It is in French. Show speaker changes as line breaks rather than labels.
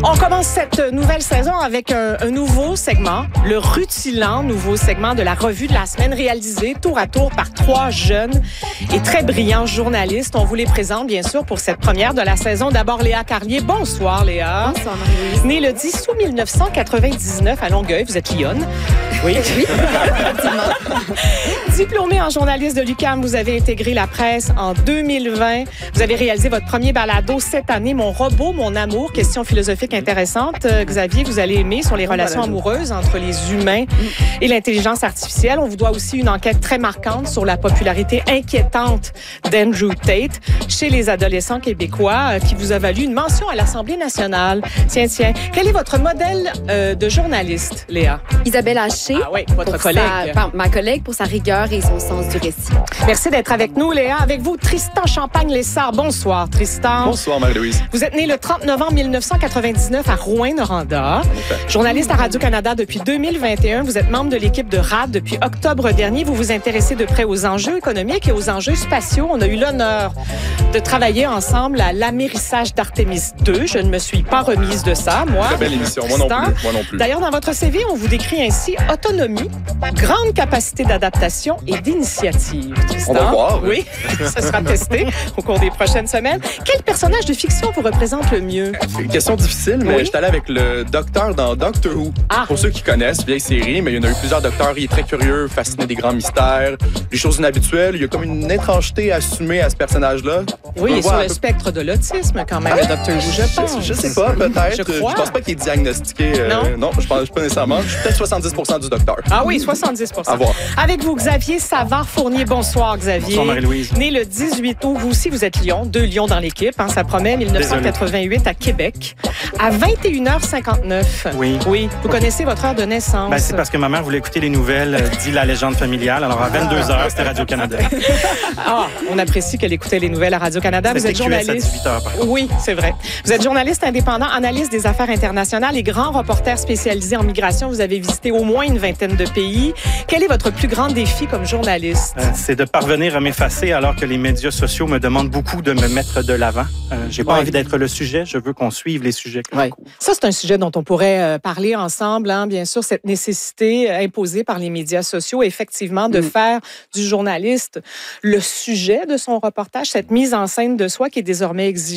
On commence cette nouvelle saison avec un nouveau segment, le rutilant nouveau segment de la revue de la semaine, réalisé tour à tour par 3 jeunes et très brillants journalistes. On vous les présente, bien sûr, pour cette première de la saison. D'abord, Léa Carlier. Bonsoir, Léa.
Bonsoir, Marie-Louise.
Née le 10 août 1999 à Longueuil. Vous êtes lyonne. Oui.
Oui, effectivement.
Diplômée en journaliste de l'UQAM, vous avez intégré la presse en 2020. Vous avez réalisé votre premier balado cette année, Mon robot, mon amour. Question philosophique intéressante. Xavier, vous allez aimer sur les relations amoureuses entre les humains et l'intelligence artificielle. On vous doit aussi une enquête très marquante sur la popularité inquiétante d'Andrew Tate chez les adolescents québécois qui vous a valu une mention à l'Assemblée nationale. Tiens. Quel est votre modèle de journaliste, Léa?
Isabelle Haché.
Ah oui, votre collègue.
Ma collègue pour sa rigueur et son sens du récit.
Merci d'être avec nous, Léa. Avec vous, Tristan Champagne-Lessard. Bonsoir, Tristan.
Bonsoir, Marie-Louise.
Vous êtes né le 30 novembre 1999 à Rouyn-Noranda. Journaliste à Radio-Canada depuis 2021. Vous êtes membre de l'équipe de RAD depuis octobre dernier. Vous vous intéressez de près aux enjeux économiques et aux enjeux spatiaux. On a eu l'honneur de travailler ensemble à l'amérissage d'Artemis 2. Je ne me suis pas remise de ça, moi.
Très belle émission. Moi non plus.
D'ailleurs, dans votre CV, on vous décrit ainsi autonomie, grande capacité d'adaptation et d'initiative. Tristan.
On va voir.
Oui, ça sera testé au cours des prochaines semaines. Quel personnage de fiction vous représente le mieux?
C'est une question difficile, mais
Oui.
je suis allé avec le docteur dans Doctor Who.
Ah.
Pour ceux qui connaissent, vieille série, mais il y en a eu plusieurs docteurs. Il est très curieux, fasciné des grands mystères, des choses inhabituelles. Il y a comme une étrangeté assumée à ce personnage-là.
Oui,
On
il est
voit
sur
un
le
peu-
spectre de l'autisme quand même, le Dr. Who, je pense.
Je sais pas, peut-être.
Je crois.
pense pas qu'il est diagnostiqué.
Non?
Je pense pas nécessairement. Je suis peut-être 70% du docteur.
Ah oui, 70%.
À voir.
Avec vous, Xavier Savard-Fournier. Bonsoir, Xavier.
Bonsoir, Marie-Louise.
Né le 18 août, vous aussi, vous êtes Lyon. 2 Lions dans l'équipe, hein, ça promet. 1988 à Québec. À 21h59.
Oui.
Oui. Vous connaissez votre heure de naissance?
Ben, c'est parce que ma mère voulait écouter les nouvelles, dit la légende familiale. Alors, à 22h, c'était Radio-Canada.
Ah, on apprécie qu'elle écoutait les nouvelles à Radio-Canada. Vous
C'était
êtes
QS à
journaliste.
18h, par contre.
Oui, c'est vrai. Vous êtes journaliste indépendant, analyste des affaires internationales et grand reporter spécialisé en migration. Vous avez visité au moins une vingtaine de pays. Quel est votre plus grand défi comme journaliste?
C'est de parvenir à m'effacer alors que les médias sociaux me demandent beaucoup de me mettre de l'avant. J'ai pas
Ouais.
envie d'être le sujet. Je veux qu'on suive les sujets que je
Ouais.
couvre.
Ça, c'est un sujet dont on pourrait parler ensemble, hein, bien sûr, cette nécessité imposée par les médias sociaux, effectivement, de faire du journaliste le sujet de son reportage, cette mise en scène de soi qui est désormais exigée.